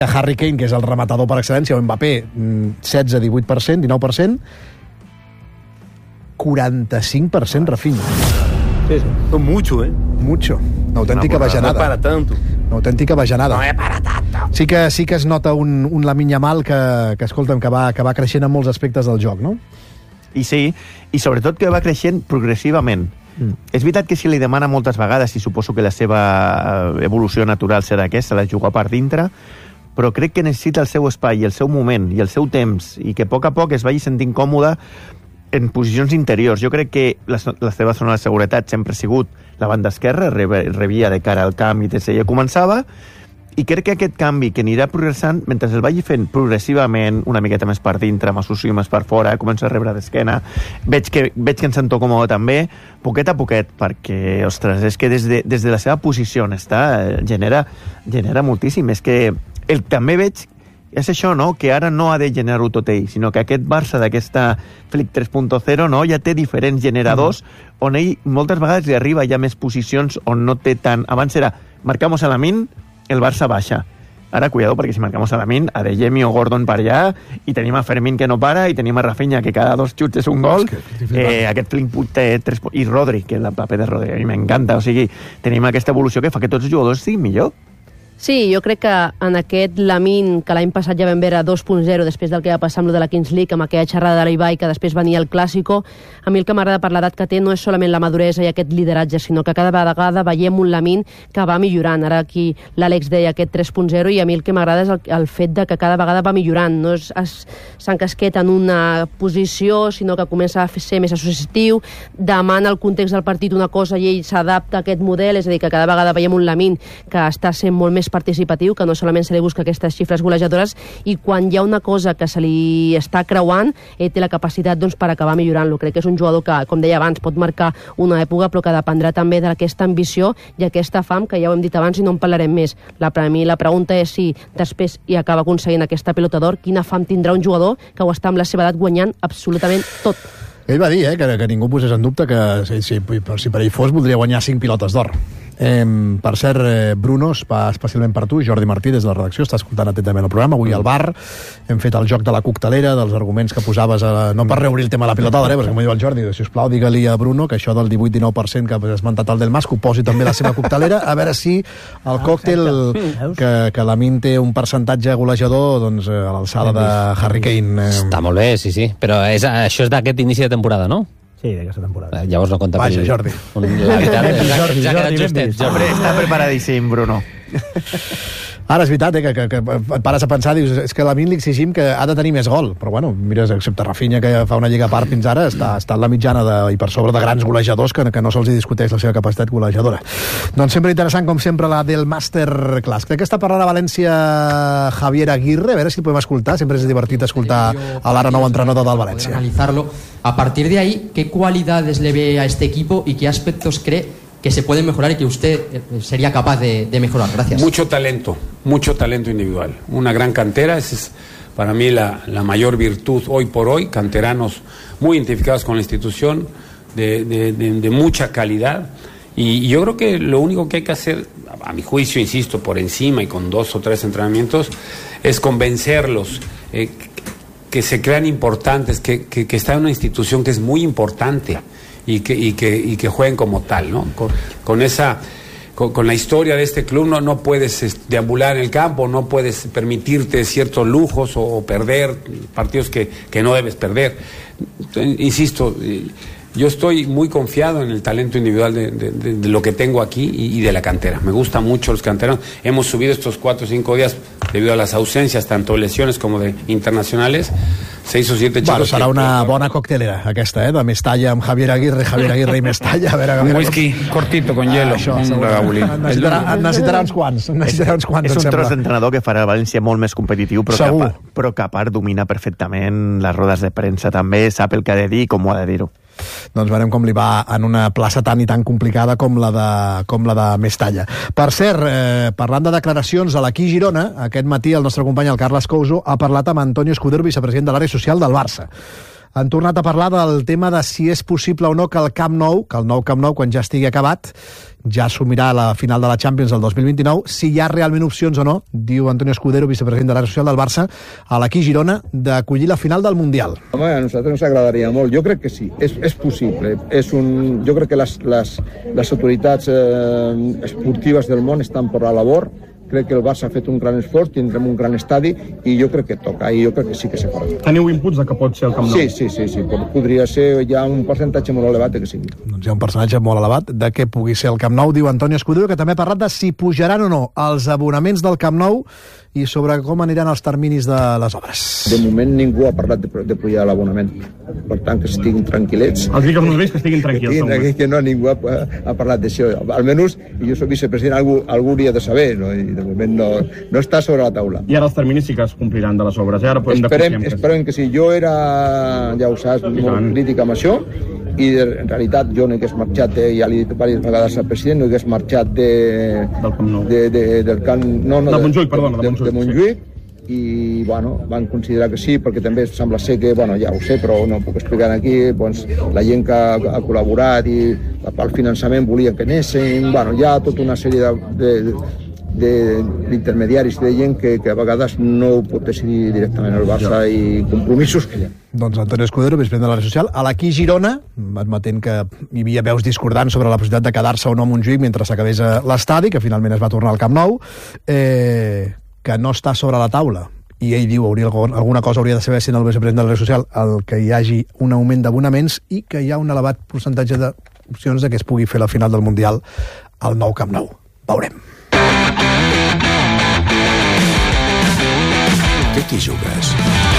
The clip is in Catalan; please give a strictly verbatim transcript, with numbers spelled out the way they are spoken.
Harry Kane, que és el rematador per excel·lència, o Mbappé, setze a divuit per cent, dinou per cent, quaranta-cinc per cent Rafinha. Sí, sí. Son mucho, ¿eh? Mucho. Una autèntica no, bajanada. No es para tanto. Una autèntica bajanada. No es para tanto. Sí que, sí que es nota un, un Lamine Yamal que, que, escolta'm, que va, que va creixent en molts aspectes del joc, no? I sí, i sobretot que va creixent progressivament. Mm. És veritat que si li demana moltes vegades, i suposo que la seva evolució natural serà aquesta, la jugar per dintre, però crec que necessita el seu espai, el seu moment i el seu temps, i que a poc a poc es vagi sentint còmode en posicions interiors. Jo crec que la, la seva zona de seguretat sempre ha sigut la banda esquerra, rebia de cara al camp i ja començava, i crec que aquest canvi que anirà progressant, mentre el vagi fent progressivament, una miqueta més per dintre, més sucio, més per fora, comença a rebre d'esquena, veig que, veig que em sento còmode també, poquet a poquet, perquè, ostres, és que des de, des de la seva posició on està, genera, genera moltíssim. És que el, també veig, és això, no?, que ara no ha de generar-ho tot ell, sinó que aquest Barça d'aquesta Flick tres punt zero, no?, ja té diferents generadors, mm. on ell moltes vegades li arriba ja més posicions on no té tant... Abans era, marcamos a Lamine, el Barça baixa. Ara, cuidado, perquè si marcamos a Lamine, a De Jemi o Gordon per allà, i tenim a Fermín que no para, i tenim a Rafinha que cada dos xuts és un gol, es que, eh, aquest Flink té tres... I Rodri, que el paper de Rodri, a mi m'encanta. O sigui, tenim aquesta evolució que fa que tots els jugadors siguin millor. Sí, jo crec que en aquest Lamine, que l'any passat ja vam veure dos punt zero després del que va passar amb lo de la Kings League, amb aquella xerrada de l'Ibai, que després venia el Clàssico, a mi el que m'agrada per l'edat que té no és solament la maduresa i aquest lideratge, sinó que cada vegada veiem un Lamine que va millorant. Ara aquí l'Àlex deia aquest tres punt zero, i a mi el que m'agrada és el, el fet de que cada vegada va millorant. No és, es, s'encasqueta en una posició, sinó que comença a ser més associatiu, demana el context del partit una cosa i ell s'adapta a aquest model, és a dir, que cada vegada veiem un Lamine que està sent molt més participatiu, que no solament se li busca aquestes xifres golejadores, i quan hi ha una cosa que se li està creuant, ell té la capacitat doncs, per acabar millorant-lo. Crec que és un jugador que, com deia abans, pot marcar una època, però que dependrà també d'aquesta ambició i aquesta fam, que ja ho hem dit abans i no en parlarem més. La, per a mi la pregunta és si després hi acaba aconseguint aquesta pelota d'or, quina fam tindrà un jugador que ho està amb la seva edat guanyant absolutament tot. Ell va dir eh, que, que ningú posés en dubte que si, si, si per ell fos voldria guanyar cinc pilotes d'or. Eh, per cert, eh, Bruno, especialment per tu, Jordi Martí, des de la redacció, està escoltant atentament el programa. Avui al bar hem fet el joc de la coctelera, dels arguments que posaves, a, no per reobrir el tema de la pilota d'or, eh, perquè com diu el Jordi, sisplau, digue-li a Bruno que això del divuit dinou per cent que has esmentat el del Mas, que ho posi també la seva coctelera, a veure si el còctel que, que Lamine té un percentatge golejador doncs, a l'alçada de Harry Kane. Eh. Està molt bé, sí, sí, però és, això és d'aquest inici de temporada, no? Sí, d'aquesta temporada. Llavors no compta. Vaja, Jordi. Un, la veritat, Jordi, Jordi, Jordi, Jordi, Jordi, està preparadíssim, Bruno. Ara és veritat, eh, que, que, que et pares a pensar, dius, és que a Lamine li exigim que ha de tenir més gol, però bueno, mires, excepte Rafinha, que fa una lliga a part fins ara, està, està en la mitjana de, i per sobre de grans golejadors, que, que no se'ls discuteix la seva capacitat golejadora. Doncs sempre interessant, com sempre, la del Masterclass. Crec que està parlant a València Javier Aguirre, a veure si el podem escoltar, sempre és divertit escoltar a l'ara nou entrenador del València. Analizarlo. A partir de ahí, ¿qué cualidades le ve a este equipo y qué aspectos cree que se pueden mejorar y que usted sería capaz de, de mejorar? Gracias. Mucho talento, mucho talento individual. Una gran cantera, esa es para mí la, la mayor virtud hoy por hoy. Canteranos muy identificados con la institución, de, de, de, de mucha calidad. Y, y yo creo que lo único que hay que hacer, a mi juicio, insisto, por encima y con dos o tres entrenamientos, es convencerlos, eh, que se crean importantes, que, que, que está en una institución que es muy importante. Y que, y, que, y que jueguen como tal, ¿no? Con, con esa, con, con la historia de este club no, no puedes este, deambular en el campo, no puedes permitirte ciertos lujos o, o perder partidos que, que no debes perder. Insisto, yo estoy muy confiado en el talento individual de, de, de, de lo que tengo aquí y, y de la cantera. Me gustan mucho los canteranos. Hemos subido estos cuatro o cinco días debido a las ausencias, tanto lesiones como de internacionales. Seis o siete chicos. Bueno, serà una bona coctelera, aquesta, eh? De Mestalla amb Javier Aguirre, Javier Aguirre i Mestalla. A veure, a veure, un whisky cortito con hielo. Ah, això, un necessitarà, necessitarà uns quants. Necessitarà uns quants, és un tros d'entrenador que farà València molt més competitiu, però Segur. que, però que a part domina perfectament les rodes de premsa també, sap el que ha de dir i com ho ha de dir-ho. Doncs veurem com li va en una plaça tan i tan complicada com la de, com la de Mestalla. Per cert, eh, parlant de declaracions a l'Aquí Girona, aquest matí el nostre company, el Carles Couso, ha parlat amb Antonio Escudero, vicepresident de l'àrea social del Barça. han tornat a parlar del tema de si és possible o no que el Camp Nou, que el nou Camp Nou, quan ja estigui acabat, ja assumirà la final de la Champions del dos mil vint-i-nou, si hi ha realment opcions o no, diu Antonio Escudero, vicepresident de l'àrea social del Barça, a l'Aquí Girona, d'acollir la final del Mundial. Home, a nosaltres ens agradaria molt. Jo crec que sí, és, és possible. És un, jo crec que les, les, les autoritats eh, esportives del món estan per la labor. Crec que el Barça ha fet un gran esforç, tindrem un gran estadi i jo crec que toca, i jo crec que sí que se farà. Teniu inputs de que pot ser el Camp Nou? Sí, sí, sí, sí. Podria ser ja un percentatge molt elevat de que sigui. Doncs hi ha un percentatge molt elevat de que pugui ser el Camp Nou, diu Antonio Escudero, que també ha parlat de si pujaran o no els abonaments del Camp Nou i sobre com aniran els terminis de les obres. De moment ningú ha parlat de, de pujar l'abonament. Per tant, que estiguin tranquil·lets. Els dic als meus que estiguin tranquils. Que, que, que no, ningú ha, ha parlat d'això. Almenys, jo soc vicepresident, algú, algú hauria de saber, no? I de moment no, no està sobre la taula. I ara els terminis sí que es compliran de les obres. I ara podem esperem, esperem que sí. Jo era, ja ho saps, molt crític amb això, i en realitat jo no hagués marxat, eh, ja li he dit diverses vegades al president, no hagués marxat de, del Camp Nou. De, de, del Camp... No, no, de Montjuïc, perdona, de, de Montjuïc. De Montjuïc sí. I, bueno, van considerar que sí, perquè també sembla ser que, bueno, ja ho sé, però no ho puc explicar aquí, doncs, la gent que ha, ha col·laborat i el finançament volien que anessin, bueno, hi ha tota una sèrie de... de d'intermediaris de gent que, que a vegades no ho pot decidir directament el Barça i compromisos que hi ha. Doncs Antonio Escudero, vicepresident de l'àrea social, a l'Aquí Girona, admetent que hi havia veus discordants sobre la possibilitat de quedar-se o no a Montjuïc mentre s'acabés l'estadi, que finalment es va tornar al Camp Nou, eh, que no està sobre la taula. I ell diu, hauria, alguna cosa hauria de saber sent el vicepresident de l'àrea social el que hi hagi un augment d'abonaments i que hi ha un elevat percentatge d'opcions de que es pugui fer la final del Mundial al nou Camp Nou. Veurem. Tu t'hi jugues.